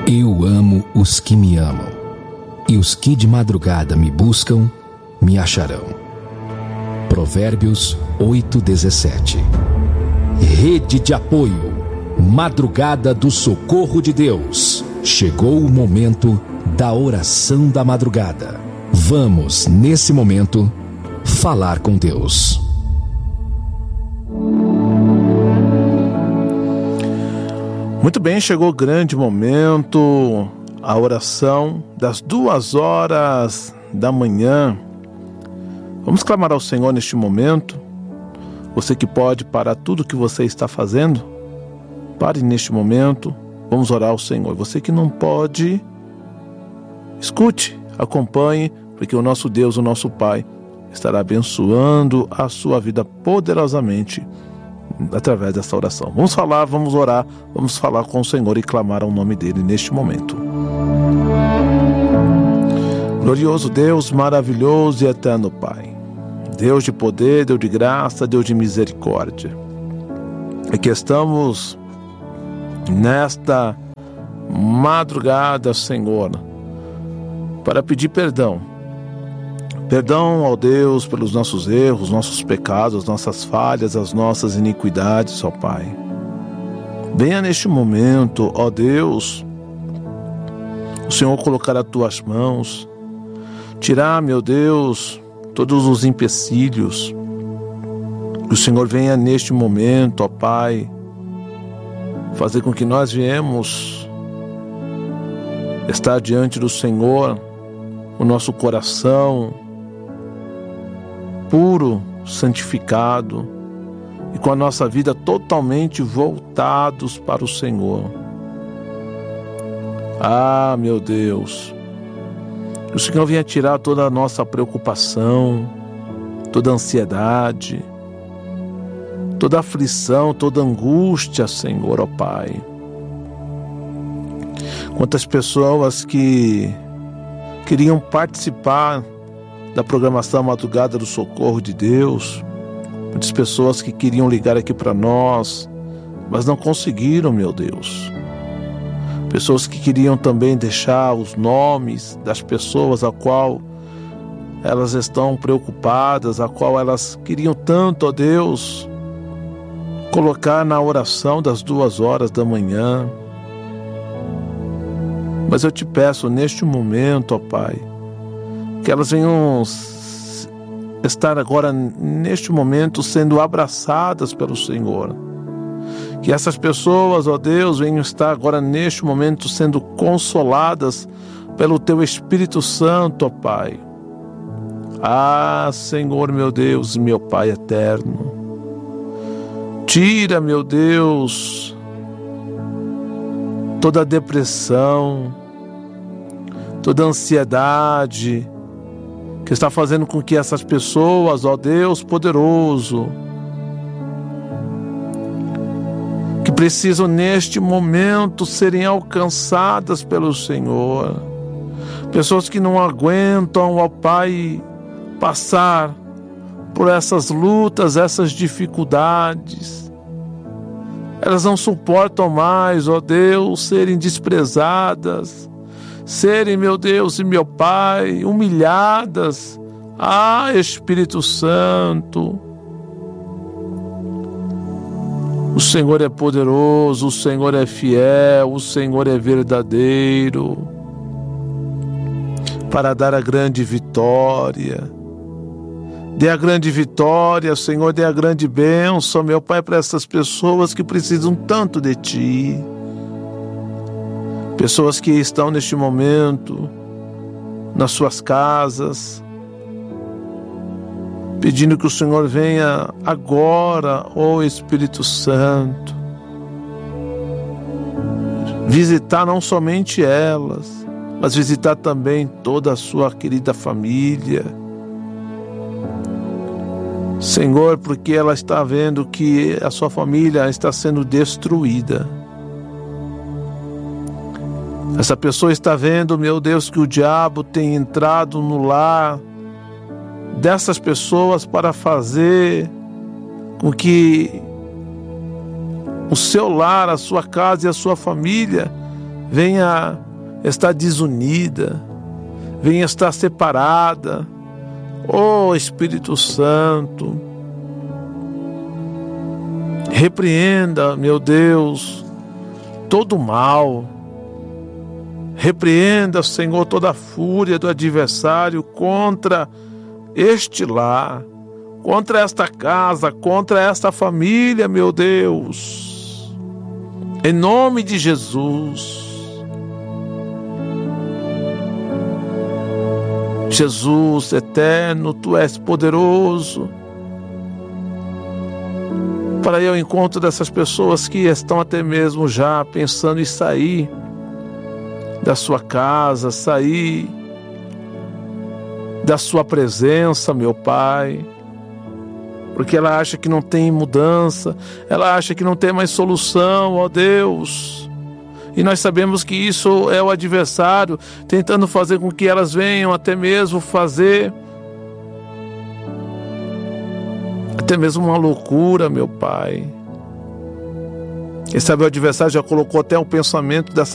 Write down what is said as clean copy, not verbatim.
Eu amo os que me amam, e os que de madrugada me buscam, me acharão. Provérbios 8:17. Rede de apoio, madrugada do socorro de Deus. Chegou o momento da oração da madrugada. Vamos, nesse momento, falar com Deus. Muito bem, chegou o grande momento, a oração das 2h da manhã. Vamos clamar ao Senhor neste momento. Você que pode parar tudo o que você está fazendo, pare neste momento, vamos orar ao Senhor. Você que não pode, escute, acompanhe, porque o nosso Deus, o nosso Pai, estará abençoando a sua vida poderosamente através dessa oração. Vamos falar, vamos orar, vamos falar com o Senhor e clamar ao nome dele neste momento. Glorioso Deus, maravilhoso e eterno Pai, Deus de poder, Deus de graça, Deus de misericórdia, aqui estamos nesta madrugada, Senhor, para pedir perdão. Perdão ao Deus pelos nossos erros, nossos pecados, nossas falhas, as nossas iniquidades, ó Pai. Venha neste momento, ó Deus, o Senhor colocar as tuas mãos, tirar, meu Deus, todos os empecilhos. Que o Senhor venha neste momento, ó Pai, fazer com que nós viemos estar diante do Senhor, o nosso coração puro, santificado e com a nossa vida totalmente voltados para o Senhor. Ah, meu Deus, que o Senhor venha tirar toda a nossa preocupação, toda a ansiedade, toda a aflição, toda a angústia, Senhor, ó Pai. Quantas pessoas que queriam participar da programação Madrugada do Socorro de Deus, muitas pessoas que queriam ligar aqui para nós, mas não conseguiram, meu Deus. Pessoas que queriam também deixar os nomes das pessoas a qual elas estão preocupadas, a qual elas queriam tanto, ó Deus, colocar na oração das 2h da manhã. Mas eu te peço neste momento, ó Pai, que elas venham estar agora, neste momento, sendo abraçadas pelo Senhor. Que essas pessoas, ó Deus, venham estar agora, neste momento, sendo consoladas pelo Teu Espírito Santo, ó Pai. Ah, Senhor, meu Deus, meu Pai eterno. Tira, meu Deus, toda a depressão, toda a ansiedade que está fazendo com que essas pessoas, ó Deus poderoso, que precisam neste momento serem alcançadas pelo Senhor, pessoas que não aguentam, ó Pai, passar por essas lutas, essas dificuldades. Elas não suportam mais, ó Deus, serem desprezadas, serem, meu Deus e meu Pai, humilhadas. Ah, Espírito Santo, o Senhor é poderoso, o Senhor é fiel, o Senhor é verdadeiro para dar a grande vitória. Dê a grande vitória, Senhor, dê a grande bênção, meu Pai, para essas pessoas que precisam tanto de Ti. Pessoas que estão neste momento nas suas casas, pedindo que o Senhor venha agora, ó Espírito Santo, visitar não somente elas, mas visitar também toda a sua querida família. Senhor, porque ela está vendo que a sua família está sendo destruída. Essa pessoa está vendo, meu Deus, que o diabo tem entrado no lar dessas pessoas para fazer com que o seu lar, a sua casa e a sua família venha estar desunida, venha estar separada. Oh Espírito Santo, repreenda, meu Deus, todo o mal. Repreenda, Senhor, toda a fúria do adversário contra este lar, contra esta casa, contra esta família, meu Deus. Em nome de Jesus. Jesus eterno, Tu és poderoso para ir ao encontro dessas pessoas que estão até mesmo já pensando em sair da sua casa, sair da sua presença, meu Pai, porque ela acha que não tem mudança, ela acha que não tem mais solução, ó Deus. E nós sabemos que isso é o adversário tentando fazer com que elas venham até mesmo fazer até mesmo uma loucura, meu Pai. Quem sabe o adversário já colocou até um pensamento dessa